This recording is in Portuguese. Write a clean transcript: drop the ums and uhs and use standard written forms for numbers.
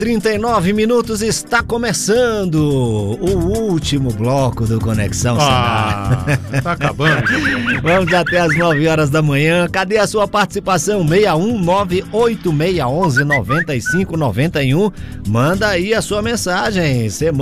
39 minutos, está começando o último bloco do Conexão Senar. Tá acabando. Vamos até as 9 horas da manhã. Cadê a sua participação? 61986119591. Manda aí a sua mensagem. Você